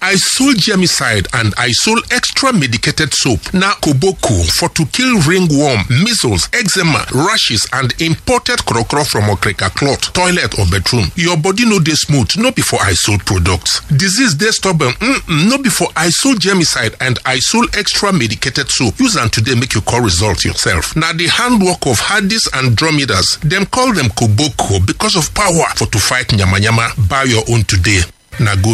Isol Germicide and Isol Extra Medicated Soap na koboko for to kill ringworm, measles, eczema, rashes and imported krokro from okreka cloth, toilet or bedroom. Your body no dey smooth, no be for Isol products. Disease dey stubborn, no be for Isol Germicide and Isol Extra Medicated Soap. Use am today make you call result yourself. Na the handwork of Hadis and Dromedas. Them call them koboko because of power for to fight nyama nyama. Buy your own today. Na good.